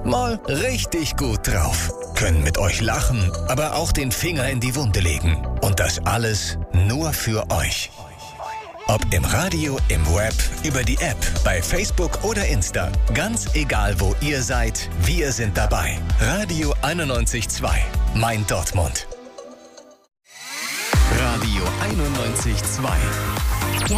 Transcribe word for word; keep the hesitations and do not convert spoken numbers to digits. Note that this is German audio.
mal richtig gut drauf. Können mit euch lachen, aber auch den Finger in die Wunde legen. Und das alles nur für euch. Ob im Radio, im Web, über die App, bei Facebook oder Insta. Ganz egal, wo ihr seid, wir sind dabei. Radio einundneunzig Komma zwei, mein Dortmund. Radio einundneunzig Komma zwei.